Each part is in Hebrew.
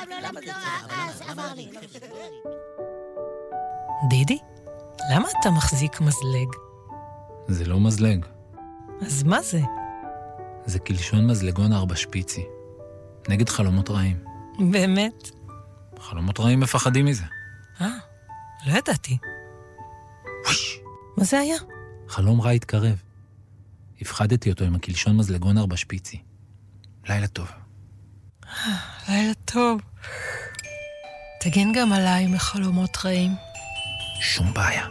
דידי, למה אתה מחזיק מזלג? זה לא מזלג. אז מה זה? זה קלשון מזלגון 4 שפיצי. נגד חלומות רעים. באמת? חלומות רעים מפחדים מזה. לא ידעתי. מה זה היה? חלום רע התקרב. הפחדתי אותו עם הקלשון מזלגון 4 שפיצי. לילה טוב. לילה טוב. תגן גם עליי מחלומות רעים. שום בעיה.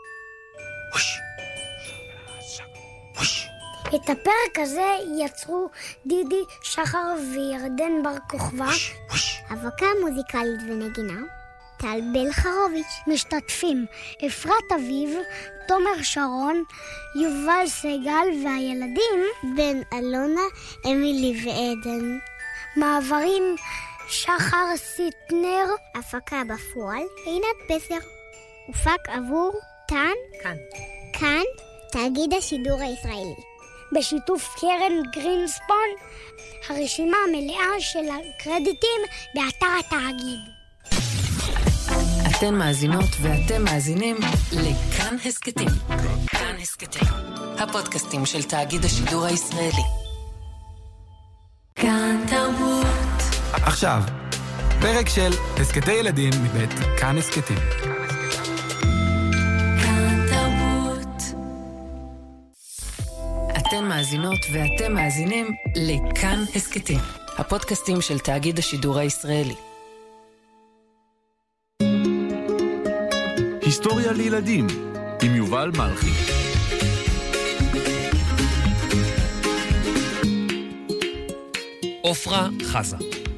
את הפרק הזה יצרו דידי שחר וירדן בר כוכבא. הפקה מוזיקלית ונגינה טל בלחרוביץ'. משתתפים אפרת אביב, תומר שרון, יובל סגל, והילדים בן אלונה, אמילי ועדן. מעברים שחר סיטנר. הפקה בפועל עינת פסר. הופק עבור כאן תאגיד השידור הישראלי בשיתוף קרן גרינספון. הרשימה המלאה של הקרדיטים באתר התאגיד. אתן מאזינות ואתם מאזינים לכאן הסקטים. כאן הסקטים, הפודקאסטים של תאגיד השידור הישראלי. כאן תרבות. עכשיו, פרק של הסקטי ילדים מבית כאן הסקטים. כאן תרבות. אתן מאזינות ואתם מאזינים לכאן הסקטים, הפודקאסטים של תאגיד השידור הישראלי. היסטוריה לילדים עם יובל מלכי. עופרה חזה.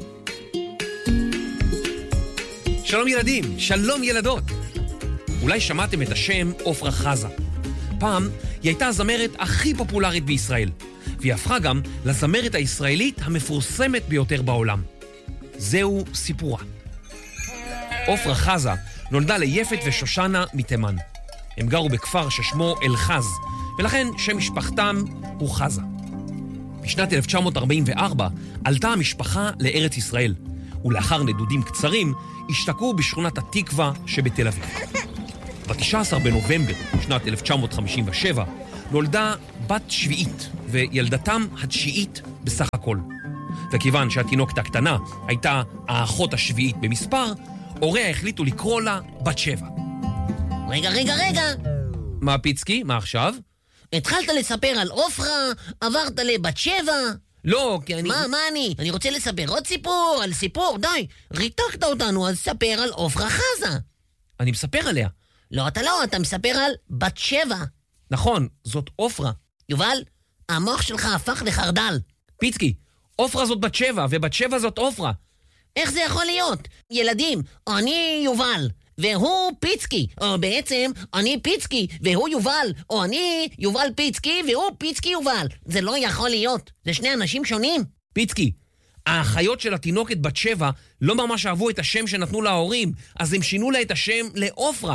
שלום ילדים, שלום ילדות. אולי שמעתם את השם עופרה חזה. פעם היא הייתה הזמרת הכי פופולרית בישראל, והיא הפכה גם לזמרת הישראלית המפורסמת ביותר בעולם. זהו סיפורה. עופרה חזה נולדה ליפת ושושנה מתימן. הם גרו בכפר ששמו אל-חז, ולכן שם משפחתם הוא חזה. בשנת 1944 עלתה המשפחה לארץ ישראל, ולאחר נדודים קצרים השתקעו בשכונת התקווה שבתל אביב. ב-19 בנובמבר שנת 1957 נולדה בת שביעית, וילדתם התשיעית בסך הכל. וכיוון שהתינוקת הקטנה הייתה האחות השביעית במספר, הוריה החליטו לקרוא לה בת 7. רגע. מה פיצקי? מה עכשיו? התחלת לספר על עופרה, עברת לבת 7. לא, כי אני... מה אני? אני רוצה לספר עוד סיפור, על סיפור, די. ריתקת אותנו, אז ספר על עופרה חזה. אני מספר עליה. לא, אתה מספר על בת 7. נכון, זאת עופרה. יובל, המוח שלך הפך לחרדל. פיצקי, עופרה זאת בת 7, ובת 7 זאת עופרה. איך זה יכול להיות? ילדים, אני יובל, והוא פיצקי, או בעצם אני פיצקי, והוא יובל, או אני יובל פיצקי, והוא פיצקי יובל. זה לא יכול להיות, זה שני אנשים שונים. פיצקי, האחיות של התינוקת בת 7 לא ממש אהבו את השם שנתנו להורים, אז הם שינו לה את השם לעופרה.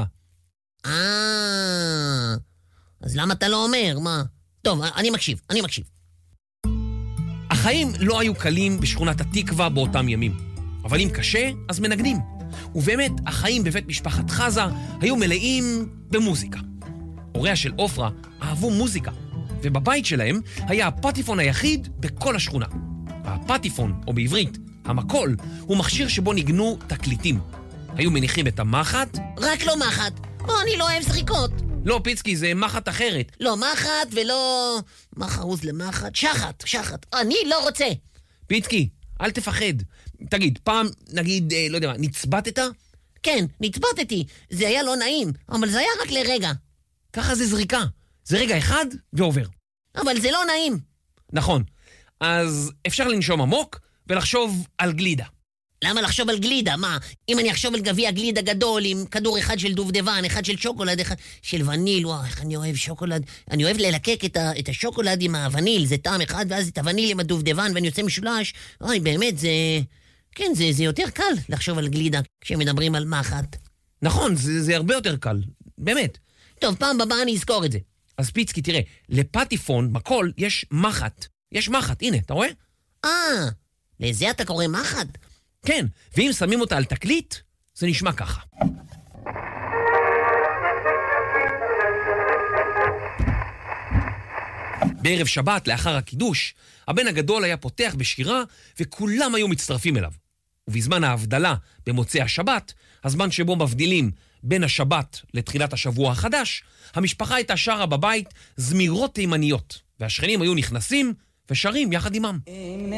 אז למה אתה לא אומר? מה? טוב, אני מקשיב. החיים לא היו קלים בשכונת התקווה באותם ימים. אבל אם קשה, אז מנגנים. ובאמת, החיים בבית משפחת חזה היו מלאים במוזיקה. הוריה של עופרה אהבו מוזיקה, ובבית שלהם היה הפטיפון היחיד בכל השכונה. הפטיפון, או בעברית, המקול, הוא מכשיר שבו ניגנו תקליטים. היו מניחים את המחט... רק לא מחט. אני לא אוהב זריקות. לא, פיצקי, זה מחט אחרת. לא מחט ולא... מה חרוז למחט? שחט. אני לא רוצה. פיצקי, אל תפחד. תגיד, פעם, נגיד, לא יודע מה, נצבטת? כן, נצבטתי. זה היה לא נעים, אבל זה היה רק לרגע. ככה זה זריקה. זה רגע אחד ועובר. אבל זה לא נעים. נכון. אז אפשר לנשום עמוק ולחשוב על גלידה. למה לחשוב על גלידה? מה? אם אני אחשוב על גביע גלידה גדול עם כדור אחד של דובדבן, אחד של שוקולד, אחד של וניל, וואו, איך אני אוהב שוקולד. אני אוהב ללקק את השוקולד עם הווניל, זה טעם אחד, ואז את הווניל עם הדובדבן, ואני יוצא משולש. אוי, באמת, זה... כן, זה יותר קל לחשוב על גלידה כשמדברים על מחט. נכון, זה הרבה יותר קל. באמת. טוב, פעם בבאה אני אזכור את זה. אז פיצקי, תראה, לפטיפון, מקול, יש מחט. יש מחט, הנה, אתה רואה? לזה אתה קורא מחט? כן, ואם שמים אותה על תקליט, זה נשמע ככה. בערב שבת, לאחר הקידוש, הבן הגדול היה פותח בשירה, וכולם היו מצטרפים אליו. ובזמן ההבדלה במוצאי השבת, הזמן שבו מבדילים בין השבת לתחילת השבוע החדש, המשפחה הייתה שרה בבית זמירות תימניות, והשכנים היו נכנסים ושרים יחד עמם.